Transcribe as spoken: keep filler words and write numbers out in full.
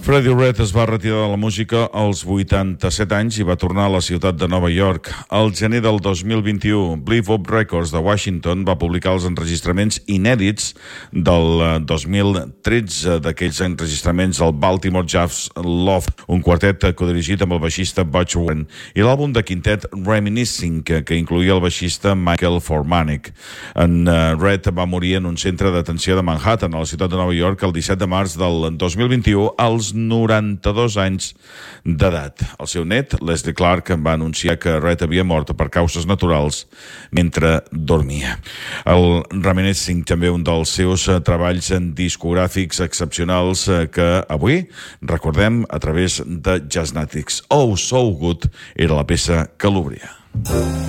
Freddie Red es va retirar de la música als vuitanta-set anys i va tornar a la ciutat de Nova York. Al gener del dos mil vint-i-u, Bebop Records de Washington va publicar els enregistraments inèdits del dos mil tretze, d'aquells enregistraments del Baltimore Jazz Loft, un quartet codirigit amb el baixista Butch Warren, i l'àlbum de quintet Reminiscing, que, que incloïa el baixista Michael Formanek. En uh, Red va morir en un centre d'atenció de Manhattan, a la ciutat de Nova York, el disset de març del dos mil vint-i-u, als noranta-dos anys d'edat. El seu net, Leslie Clark, va anunciar que Red havia mort per causes naturals mentre dormia. El Reminiscing, també un dels seus treballs discogràfics excepcionals que avui recordem a través de Jazznatics. Oh, So Good era la peça que l'obria.